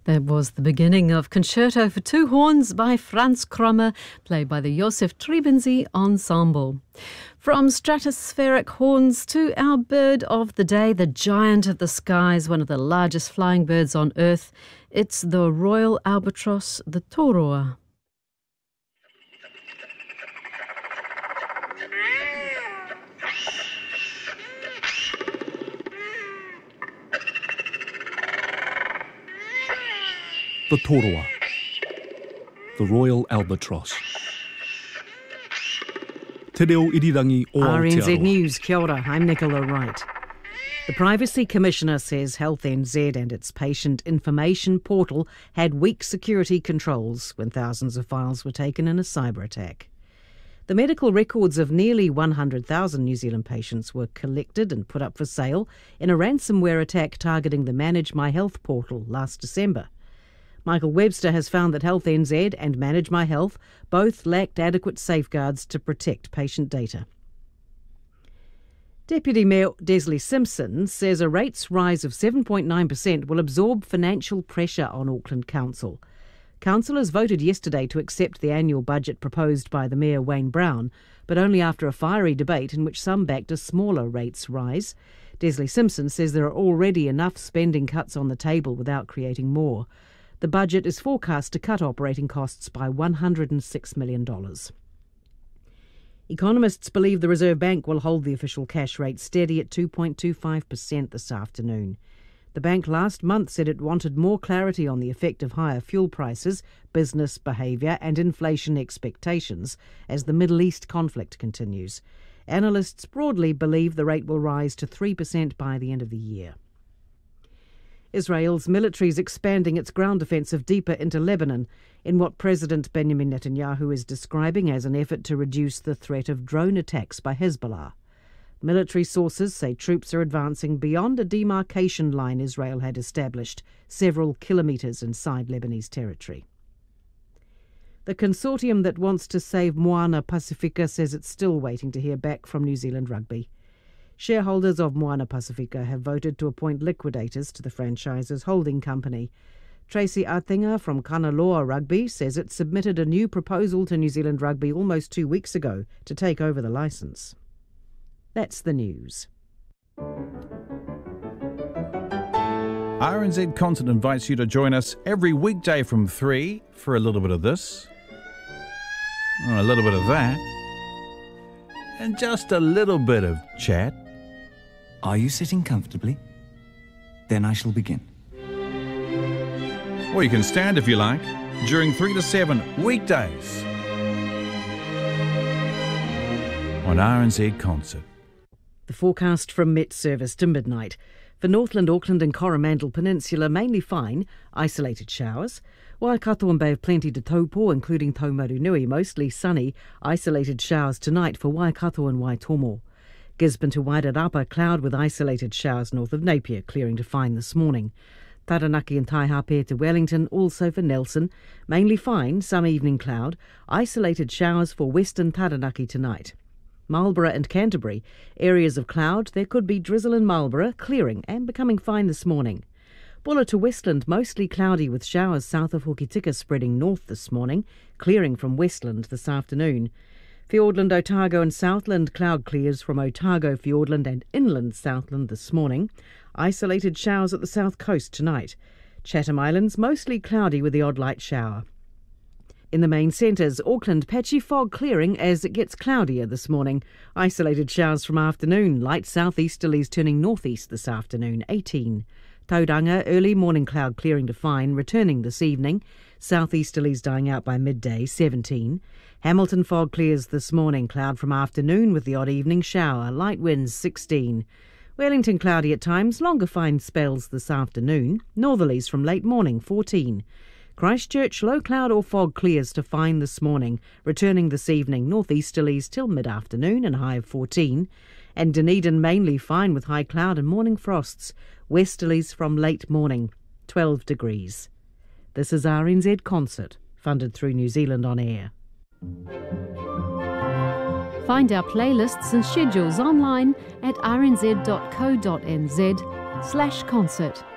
That was the beginning of Concerto for Two Horns by Franz Krommer, played by the Josef Trebensee Ensemble. From stratospheric horns to our bird of the day, the giant of the skies, one of the largest flying birds on Earth, it's the Royal Albatross, the toroa. The toroa, the Royal Albatross. Te reo irirangi o RNZ News, kia ora, I'm Nicola Wright. The Privacy Commissioner says Health NZ and its patient information portal had weak security controls when thousands of files were taken in a cyber attack. The medical records of nearly 100,000 New Zealand patients were collected and put up for sale in a ransomware attack targeting the Manage My Health portal last December. Michael Webster has found that Health NZ and Manage My Health both lacked adequate safeguards to protect patient data. Deputy Mayor Desley Simpson says a rates rise of 7.9% will absorb financial pressure on Auckland Council. Councillors voted yesterday to accept the annual budget proposed by the Mayor Wayne Brown, but only after a fiery debate in which some backed a smaller rates rise. Desley Simpson says there are already enough spending cuts on the table without creating more. The budget is forecast to cut operating costs by $106 million. Economists believe the Reserve Bank will hold the official cash rate steady at 2.25% this afternoon. The bank last month said it wanted more clarity on the effect of higher fuel prices, business behaviour and inflation expectations as the Middle East conflict continues. Analysts broadly believe the rate will rise to 3% by the end of the year. Israel's military is expanding its ground offensive deeper into Lebanon in what President Benjamin Netanyahu is describing as an effort to reduce the threat of drone attacks by Hezbollah. Military sources say troops are advancing beyond a demarcation line Israel had established several kilometres inside Lebanese territory. The consortium that wants to save Moana Pacifica says it's still waiting to hear back from New Zealand Rugby. Shareholders of Moana Pacifica have voted to appoint liquidators to the franchise's holding company. Tracy Artinga from Kanaloa Rugby says it submitted a new proposal to New Zealand Rugby almost 2 weeks ago to take over the licence. That's the news. RNZ Concert invites you to join us every weekday from 3 for a little bit of this, a little bit of that, and just a little bit of chat. Are you sitting comfortably? Then I shall begin. Or you can stand if you like, during 3 to 7 weekdays on RNZ Concert. The forecast from Met Service to midnight. For Northland, Auckland and Coromandel Peninsula, mainly fine, isolated showers. Waikato and Bay of Plenty to Taupo, including Taumarunui, mostly sunny, isolated showers tonight for Waikato and Waitomo. Gisborne to Wairarapa, cloud with isolated showers north of Napier, clearing to fine this morning. Taranaki and Taihape to Wellington, also for Nelson, mainly fine, some evening cloud, isolated showers for western Taranaki tonight. Marlborough and Canterbury, areas of cloud, there could be drizzle in Marlborough, clearing and becoming fine this morning. Bulla to Westland, mostly cloudy with showers south of Hokitika spreading north this morning, clearing from Westland this afternoon. Fiordland, Otago and Southland, cloud clears from Otago, Fiordland and inland Southland this morning. Isolated showers at the south coast tonight. Chatham Islands, mostly cloudy with the odd light shower. In the main centres, Auckland, patchy fog clearing as it gets cloudier this morning. Isolated showers from afternoon, light southeasterlies turning northeast this afternoon, 18. Tauranga, early morning cloud clearing to fine, returning this evening. Southeasterlies dying out by midday, 17. Hamilton fog clears this morning, cloud from afternoon with the odd evening shower, light winds 16. Wellington cloudy at times, longer fine spells this afternoon. Northerlies from late morning, 14. Christchurch, low cloud or fog clears to fine this morning, returning this evening, northeasterlies till mid-afternoon and high of 14. And Dunedin mainly fine with high cloud and morning frosts, westerlies from late morning, 12 degrees. This is RNZ Concert, funded through New Zealand On Air. Find our playlists and schedules online at rnz.co.nz/concert.